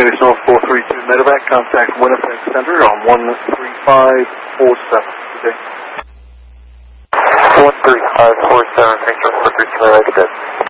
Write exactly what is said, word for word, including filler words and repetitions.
Phoenix North four three two Medevac, contact Winnipeg Center on one three five four seven. Good day. one three five four seven, thanks for four three two, good day.